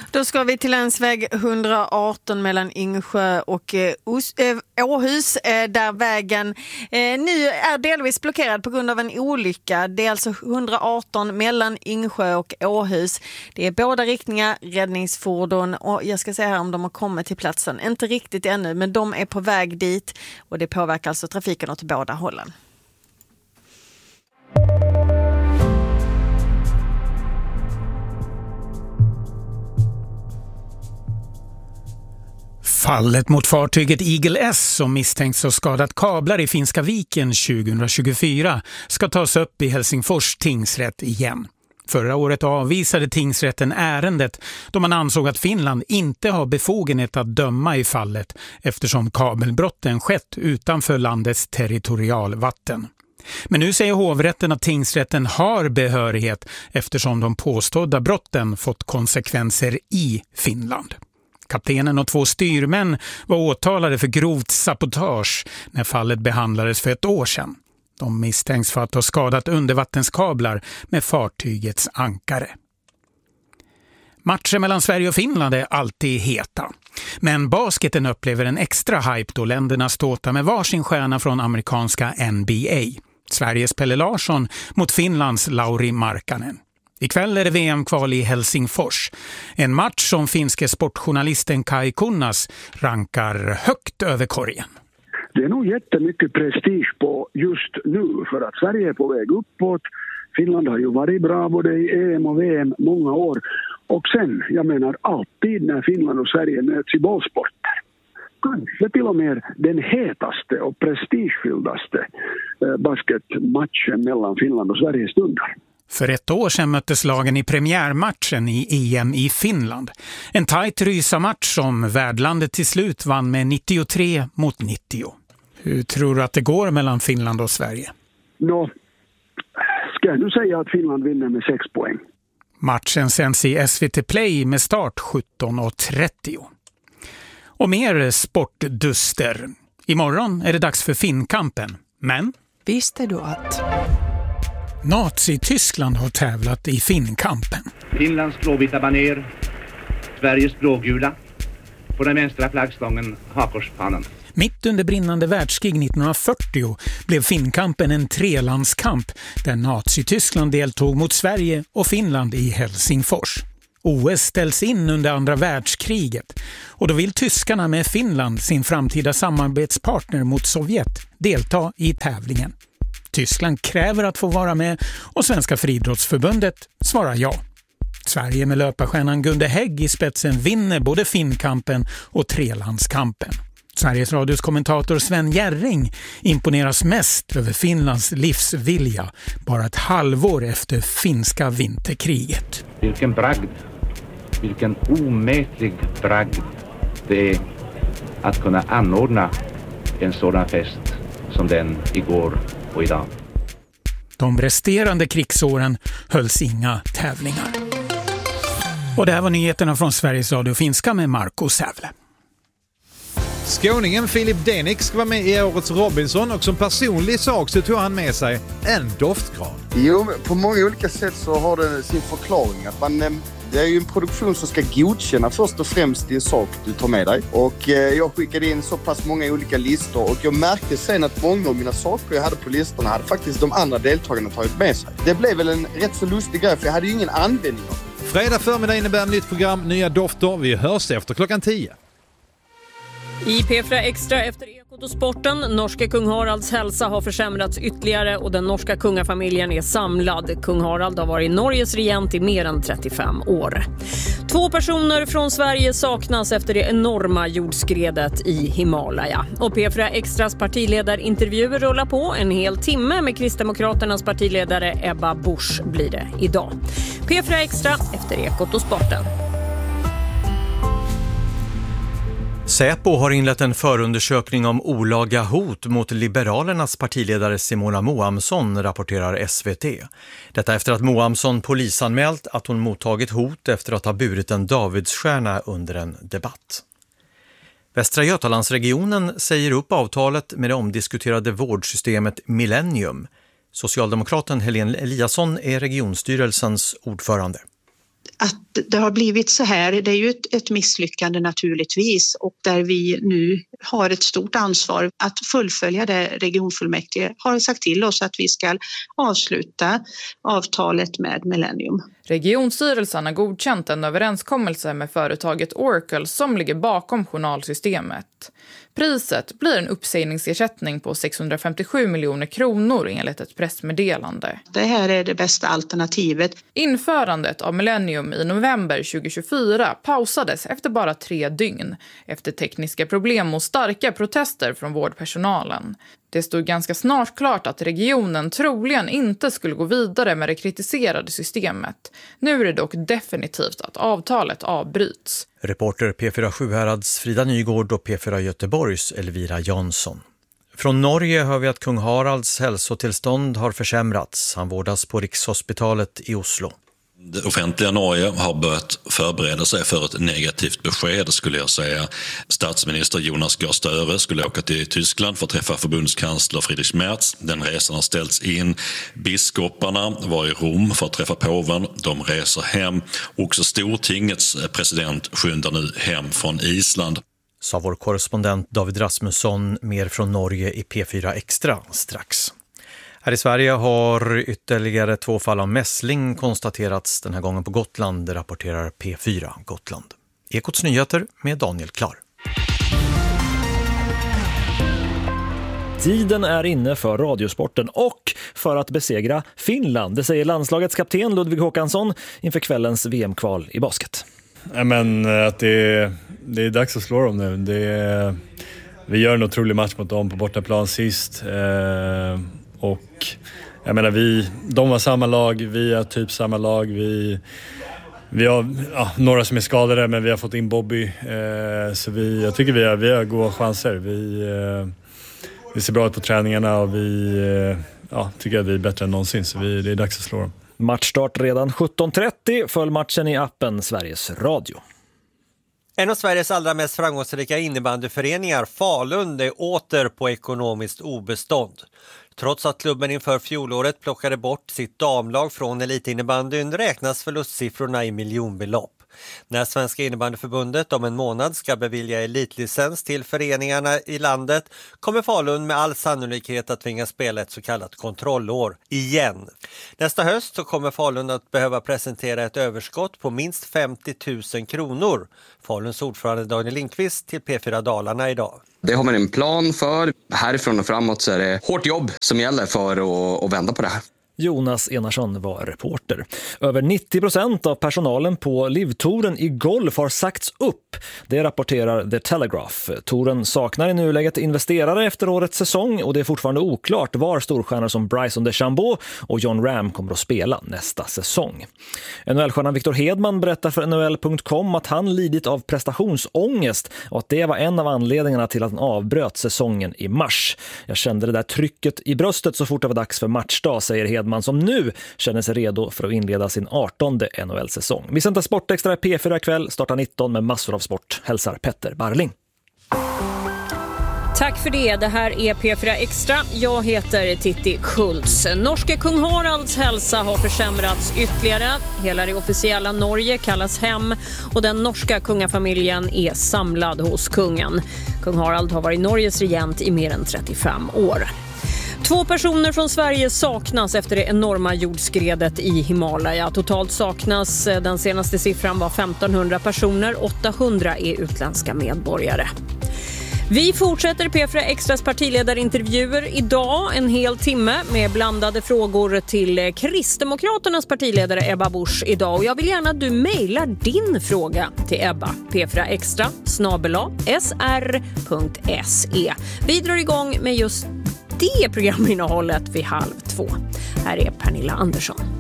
Då ska vi till länsväg 118 mellan Yngsjö och Åhus, där vägen nu är delvis blockerad på grund av en olycka. Det är alltså 118 mellan Yngsjö och Åhus. Det är båda riktningar, räddningsfordon, och jag ska säga här om de har kommit till platsen. Inte riktigt ännu, men de är på väg dit och det påverkar alltså trafiken åt båda hållen. Fallet mot fartyget Eagle S som misstänks ha skadat kablar i Finska viken 2024 ska tas upp i Helsingfors tingsrätt igen. Förra året avvisade tingsrätten ärendet då man ansåg att Finland inte har befogenhet att döma i fallet eftersom kabelbrotten skett utanför landets territorialvatten. Men nu säger hovrätten att tingsrätten har behörighet eftersom de påstådda brotten fått konsekvenser i Finland. Kaptenen och 2 styrmän var åtalade för grovt sabotage när fallet behandlades för ett år sedan. De misstänks för att ha skadat undervattenskablar med fartygets ankare. Matcher mellan Sverige och Finland är alltid heta. Men basketen upplever en extra hype då länderna ståtar med varsin stjärna från amerikanska NBA. Sveriges Pelle Larsson mot Finlands Lauri Markkanen. Ikväll är det VM-kval i Helsingfors. En match som finske sportjournalisten Kai Kunnas rankar högt över korgen. Det är nog jättemycket prestige på just nu för att Sverige är på väg uppåt. Finland har ju varit bra både i EM och VM många år. Och sen, jag menar alltid när Finland och Sverige möts i bollsporter. Kanske till och med den hetaste och prestigefylldaste basketmatchen mellan Finland och Sverige stundar. För ett år sedan möttes lagen i premiärmatchen i EM i Finland. En tajt rysamatch som värdlandet till slut vann med 93-90. Hur tror du att det går mellan Finland och Sverige? Ska jag nu säga att Finland vinner med 6 poäng. Matchen sänds i SVT Play med start 17:30. Och mer sportduster. Imorgon är det dags för Finnkampen. Men visste du att Nazi-Tyskland har tävlat i Finnkampen. Finlands blåvita baner, Sveriges blågula, på den vänstra flaggstången hakorspanen. Mitt under brinnande världskrig 1940 blev Finnkampen en trelandskamp där Nazi-Tyskland deltog mot Sverige och Finland i Helsingfors. OS ställs in under andra världskriget och då vill tyskarna med Finland, sin framtida samarbetspartner mot Sovjet, delta i tävlingen. Tyskland kräver att få vara med och Svenska friidrottsförbundet svarar ja. Sverige med löparstjärnan Gunde Hägg i spetsen vinner både Finnkampen och trelandskampen. Sveriges radios kommentator Sven Jerring imponeras mest över Finlands livsvilja bara ett halvår efter finska vinterkriget. Vilken bragd, vilken omätlig bragd det är att kunna anordna en sådan fest som den igår och idag. De resterande krigsåren hölls inga tävlingar. Och det här var nyheterna från Sveriges Radio Finska med Marco Sävle. Skåningen Filip Denik ska vara med i årets Robinson och som personlig sak så tog han med sig en doftgran. Jo, på många olika sätt så har det sin förklaring att det är ju en produktion som ska godkänna först och främst din sak du tar med dig. Och jag skickade in så pass många olika listor och jag märkte sen att många av mina saker jag hade på listorna hade faktiskt de andra deltagarna tagit med sig. Det blev väl en rätt så lustig grej för jag hade ju ingen användning av det. Fredag förmiddag innebär nytt program, nya dofter. Vi hörs efter 10:00. I P4 Extra efter Ekot och sporten. Norska kung Haralds hälsa har försämrats ytterligare och den norska kungafamiljen är samlad. Kung Harald har varit Norges regent i mer än 35 år. 2 personer från Sverige saknas efter det enorma jordskredet i Himalaya. Och P4 Extras partiledarintervjuer rullar på. En hel timme med Kristdemokraternas partiledare Ebba Busch blir det idag. P4 Extra efter Ekot och sporten. Säpo har inlett en förundersökning om olaga hot mot Liberalernas partiledare Simona Moamsson, rapporterar SVT. Detta efter att Moamsson polisanmält att hon mottagit hot efter att ha burit en Davidsstjärna under en debatt. Västra Götalandsregionen säger upp avtalet med det omdiskuterade vårdsystemet Millennium. Socialdemokraten Helene Eliasson är regionstyrelsens ordförande. Att det har blivit så här. Det är ju ett misslyckande naturligtvis, och där vi nu har ett stort ansvar att fullfölja det regionfullmäktige har sagt till oss att vi ska avsluta avtalet med Millennium. Regionstyrelsen har godkänt en överenskommelse med företaget Oracle som ligger bakom journalsystemet. Priset blir en uppsägningsersättning på 657 miljoner kronor enligt ett pressmeddelande. Det här är det bästa alternativet. Införandet av Millennium i november 2024 pausades efter bara 3 dygn efter tekniska problem och starka protester från vårdpersonalen. Det stod ganska snart klart att regionen troligen inte skulle gå vidare med det kritiserade systemet. Nu är det dock definitivt att avtalet avbryts. Reporter P4 Sjuhärads Frida Nygård och P4 Göteborgs Elvira Jansson. Från Norge hör vi att kung Haralds hälsotillstånd har försämrats. Han vårdas på Rikshospitalet i Oslo. Det offentliga Norge har börjat förbereda sig för ett negativt besked, skulle jag säga. Statsminister Jonas Gahr Støre skulle åka till Tyskland för att träffa förbundskansler Friedrich Merz. Den resan har ställts in. Biskoparna var i Rom för att träffa påven. De reser hem. Också Stortingets president skyndar nu hem från Island. Sa vår korrespondent David Rasmusson. Mer från Norge i P4 Extra strax. Här i Sverige har ytterligare 2 fall av mässling konstaterats, den här gången på Gotland, rapporterar P4 Gotland. Ekots nyheter med Daniel Klar. Tiden är inne för radiosporten och för att besegra Finland. Det säger landslagets kapten Ludvig Håkansson inför kvällens VM-kval i basket. Ja, men att det är dags att slå dem nu. Vi gör en otrolig match mot dem på bortaplan sist. Och jag menar, de var samma lag, vi är typ samma lag. Vi har några som är skadade, men vi har fått in Bobby. Så jag tycker vi har goda chanser. Vi ser bra ut på träningarna och vi tycker att vi är bättre än någonsin. Så det är dags att slå dem. Matchstart redan 17.30. Följ matchen i appen Sveriges Radio. En av Sveriges allra mest framgångsrika innebandyföreningar, Falun, är åter på ekonomiskt obestånd. Trots att klubben inför fjolåret plockade bort sitt damlag från elitinnebandyn räknas förlustsiffrorna i miljonbelopp. När Svenska innebandyförbundet om en månad ska bevilja elitlicens till föreningarna i landet kommer Falun med all sannolikhet att tvingas spela ett så kallat kontrollår igen. Nästa höst så kommer Falun att behöva presentera ett överskott på minst 50 000 kronor. Faluns ordförande Daniel Lindqvist till P4 Dalarna idag. Det har man en plan för. Härifrån och framåt så är det hårt jobb som gäller för att vända på det här. Jonas Enarsson var reporter. Över 90% av personalen på Livtouren i golf har sagts upp. Det rapporterar The Telegraph. Touren saknar i nuläget investerare efter årets säsong och det är fortfarande oklart var storstjärnor som Bryson DeChambeau och John Ram kommer att spela nästa säsong. NHL-stjärnan Victor Hedman berättar för NHL.com att han lidit av prestationsångest och att det var en av anledningarna till att han avbröt säsongen i mars. Jag kände det där trycket i bröstet så fort det var dags för matchdag, säger Hedman, som nu känner sig redo för att inleda sin 18:e NHL-säsong. Vi sänder Sportextra i P4 kväll, startar 19 med massor av sport. Hälsar Petter Barling. Tack för det. Det här är P4 Extra. Jag heter Titti Schultz. Norske kung Haralds hälsa har försämrats ytterligare. Hela det officiella Norge kallas hem och den norska kungafamiljen är samlad hos kungen. Kung Harald har varit Norges regent i mer än 35 år. 2 personer från Sverige saknas efter det enorma jordskredet i Himalaya. Totalt saknas, den senaste siffran var 1500 personer, 800 är utländska medborgare. Vi fortsätter P4 Extras partiledarintervjuer idag, en hel timme med blandade frågor till Kristdemokraternas partiledare Ebba Busch idag. Och jag vill gärna att du mejlar din fråga till Ebba, p4extra@sr.se. Vi drar igång med just det programinnehållet vid 13:30. Här är Pernilla Andersson.